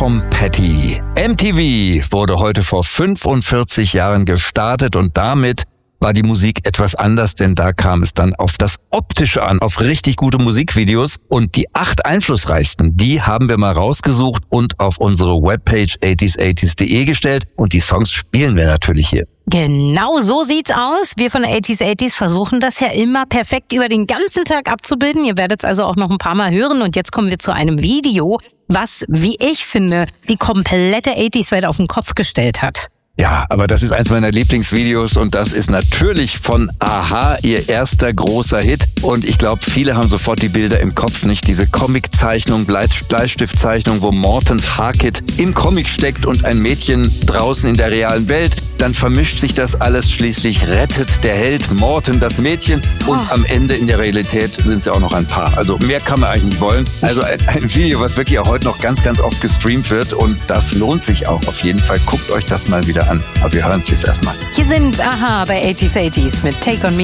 Tom Petty. MTV wurde heute vor 45 Jahren gestartet und damit war die Musik etwas anders, denn da kam es dann auf das Optische an, auf richtig gute Musikvideos. Und die 8 einflussreichsten, die haben wir mal rausgesucht und auf unsere Webpage 80s80s.de gestellt. Und die Songs spielen wir natürlich hier. Genau so sieht's aus. Wir von 80s80s versuchen das ja immer perfekt über den ganzen Tag abzubilden. Ihr werdet es also auch noch ein paar Mal hören. Und jetzt kommen wir zu einem Video, was, wie ich finde, die komplette 80s-Welt auf den Kopf gestellt hat. Ja, aber das ist eins meiner Lieblingsvideos und das ist natürlich von a-ha, ihr erster großer Hit. Und ich glaube, viele haben sofort die Bilder im Kopf, nicht? Diese Comiczeichnung, Bleistiftzeichnung, wo Morton Harkett im Comic steckt und ein Mädchen draußen in der realen Welt. Dann vermischt sich das alles, schließlich rettet der Held Morton das Mädchen und am Ende in der Realität sind sie auch noch ein Paar. Also mehr kann man eigentlich nicht wollen. Also ein Video, was wirklich auch heute noch ganz, ganz oft gestreamt wird und das lohnt sich auch auf jeden Fall. Guckt euch das mal wieder an. Aber wir hören es jetzt erstmal. Hier sind a-ha bei 80s80s mit Take On Me.